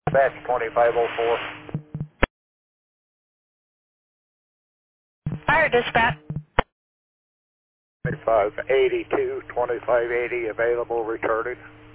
Batch 2504. Fire dispatch. 2582, 2580 available, returning.